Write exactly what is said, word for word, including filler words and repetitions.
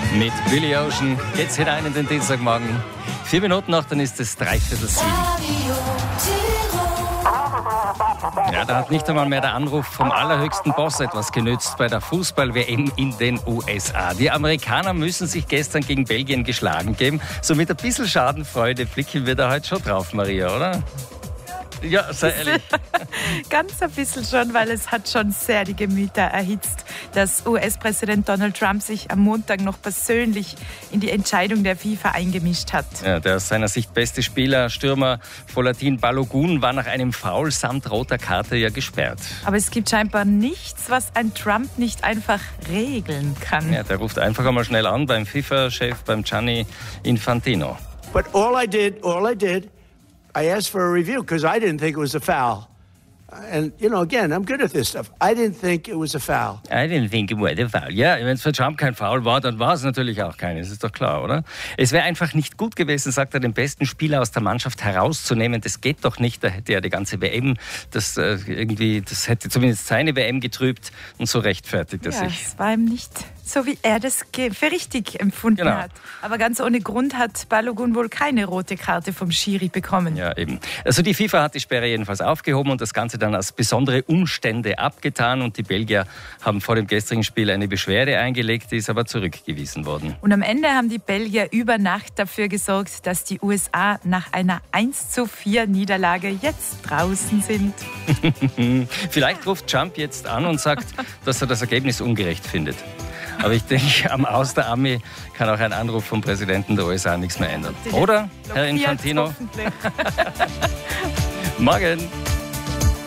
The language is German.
Mit Billy Ocean geht's hinein in den Dienstagmorgen. Vier Minuten noch, dann ist es dreiviertel sieben. Ja, da hat nicht einmal mehr der Anruf vom allerhöchsten Boss etwas genützt bei der Fußball-W M in den U S A. Die Amerikaner müssen sich gestern gegen Belgien geschlagen geben. So mit ein bisschen Schadenfreude blicken wir da heute schon drauf, Maria, oder? Ja, sei ehrlich. Ganz ein bisschen schon, weil es hat schon sehr die Gemüter erhitzt, dass U S-Präsident Donald Trump sich am Montag noch persönlich in die Entscheidung der FIFA eingemischt hat. Ja, der aus seiner Sicht beste Spieler, Stürmer Volatin Balogun, war nach einem Foul samt roter Karte ja gesperrt. Aber es gibt scheinbar nichts, was ein Trump nicht einfach regeln kann. Ja, der ruft einfach einmal schnell an beim FIFA-Chef, beim Gianni Infantino. But all I did, all I did, I asked for a review because I didn't think it was a foul. And, you know, again, I'm good at this stuff. I didn't think it was a foul. I didn't think it was a foul. Ja, wenn es für Trump kein Foul war, dann war es natürlich auch keines. Ist doch klar, oder? Es wäre einfach nicht gut gewesen, sagt er, den besten Spieler aus der Mannschaft herauszunehmen. Das geht doch nicht. Da hätte er die ganze W M, das äh, irgendwie, das hätte zumindest seine W M getrübt. Und so rechtfertigt er ja, sich. Es war ihm nicht so, wie er das für richtig empfunden genau. hat. Aber ganz ohne Grund hat Balogun wohl keine rote Karte vom Schiri bekommen. Ja, eben. Also die FIFA hat die Sperre jedenfalls aufgehoben und das Ganze dann als besondere Umstände abgetan. Und die Belgier haben vor dem gestrigen Spiel eine Beschwerde eingelegt, die ist aber zurückgewiesen worden. Und am Ende haben die Belgier über Nacht dafür gesorgt, dass die U S A nach einer eins zu vier Niederlage jetzt draußen sind. Vielleicht ruft Trump jetzt an und sagt, dass er das Ergebnis ungerecht findet. Aber ich denke, am Aus der Armee kann auch ein Anruf vom Präsidenten der U S A nichts mehr ändern. Oder, Herr Infantino? Hoffentlich. Morgen.